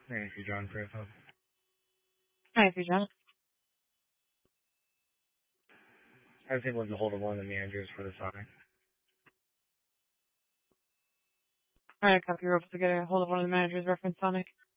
Thank you, John Griffith. Hi, John. I was able to get hold of one of the managers for the Sonic. Alright, copy. You're able to get a hold of one of the managers reference Sonic.